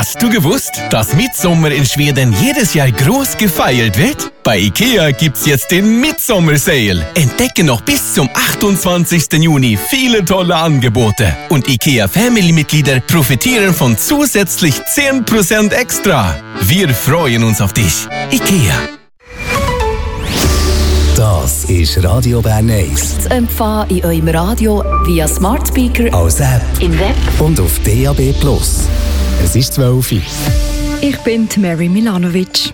Hast du gewusst, dass Mitsommer in Schweden jedes Jahr groß gefeiert wird? Bei IKEA gibt's jetzt den Midsommer-Sale. Entdecke noch bis zum 28. Juni viele tolle Angebote. Und IKEA Family-Mitglieder profitieren von zusätzlich 10% extra. Wir freuen uns auf dich. IKEA. Das ist Radio Bern 1. Zu empfangen in eurem Radio via Smart Speaker, als App im Web und auf DAB+. Es ist 12 Uhr. Ich bin Mary Milanovic.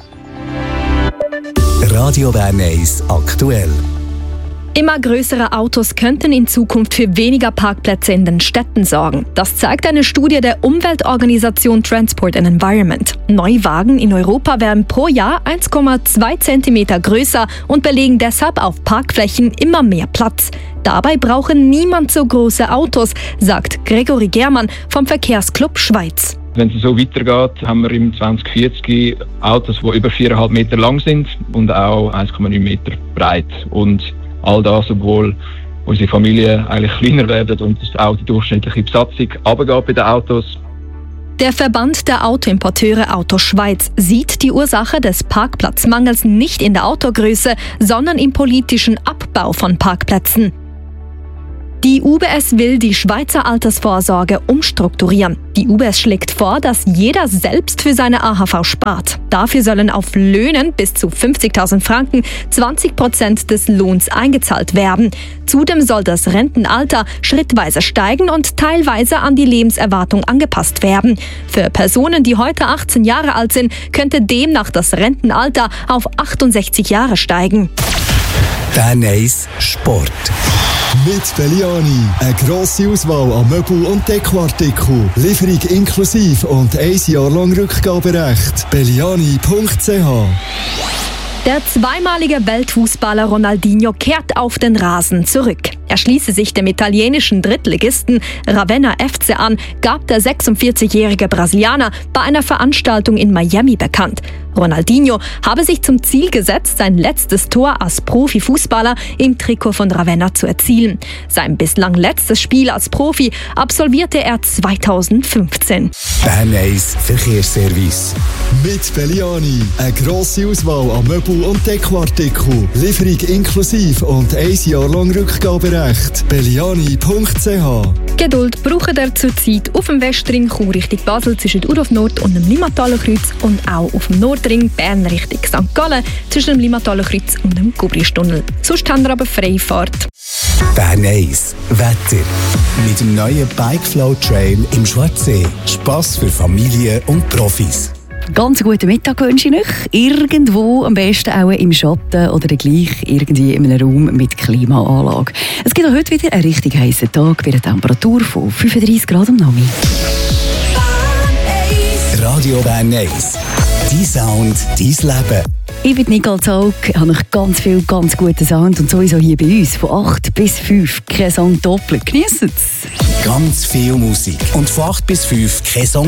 Radio Bern 1 aktuell. Immer größere Autos könnten in Zukunft für weniger Parkplätze in den Städten sorgen. Das zeigt eine Studie der Umweltorganisation Transport and Environment. Neuwagen in Europa werden pro Jahr 1,2 cm größer und belegen deshalb auf Parkflächen immer mehr Platz. Dabei brauchen niemand so große Autos, sagt Gregory Germann vom Verkehrsclub Schweiz. Wenn es so weitergeht, haben wir im 2040 Autos, die über 4,5 Meter lang sind und auch 1,9 Meter breit. Und all das, obwohl unsere Familien eigentlich kleiner werden und auch die durchschnittliche Besatzung runtergeht bei den Autos. Der Verband der Autoimporteure Auto Schweiz sieht die Ursache des Parkplatzmangels nicht in der Autogröße, sondern im politischen Abbau von Parkplätzen. Die UBS will die Schweizer Altersvorsorge umstrukturieren. Die UBS schlägt vor, dass jeder selbst für seine AHV spart. Dafür sollen auf Löhnen bis zu 50.000 Franken 20% des Lohns eingezahlt werden. Zudem soll das Rentenalter schrittweise steigen und teilweise an die Lebenserwartung angepasst werden. Für Personen, die heute 18 Jahre alt sind, könnte demnach das Rentenalter auf 68 Jahre steigen. Bern 1 Sport. Mit Belliani. Eine grosse Auswahl an Möbel- und Dekoartikeln. Lieferung inklusive und 1 Jahr lang Rückgaberecht. Belliani.ch. Der zweimalige Weltfußballer Ronaldinho kehrt auf den Rasen zurück. Er schließe sich dem italienischen Drittligisten Ravenna FC an, gab der 46-jährige Brasilianer bei einer Veranstaltung in Miami bekannt. Ronaldinho habe sich zum Ziel gesetzt, sein letztes Tor als Profifußballer im Trikot von Ravenna zu erzielen. Sein bislang letztes Spiel als Profi absolvierte er 2015. Bern 1 Verkehrsservice. Mit Belliani. Eine grosse Auswahl an Möbel- und Dekoartikeln. Lieferung inklusive und 1 Jahr lang Rückgaberecht. Belliani.ch. Geduld braucht er zurzeit auf dem Westring Chur Richtung Basel zwischen Urhof Nord und dem Limmataler Kreuz und auch auf dem Nordring Bern Richtung St. Gallen zwischen dem Limmataler Kreuz und dem Gubristunnel. Sonst haben wir aber Freifahrt. Bern 1 Wetter. Mit dem neuen Bikeflow Trail im Schwarzsee. Spass für Familien und Profis. Ganz guten Mittag wünsche ich euch. Irgendwo, am besten auch im Schatten oder gleich irgendwie in einem Raum mit Klimaanlage. Es gibt auch heute wieder einen richtig heißen Tag bei einer Temperatur von 35 Grad am Nachmittag. Radio Bern 1. Dein Sound, dein Leben. Ich bin Nicole Zaug, habe noch ganz viel ganz guten Sound und sowieso hier bei uns von 8 bis 5 kein Song doppelt. Geniessen es! Ganz viel Musik und von 8 bis 5 kein Song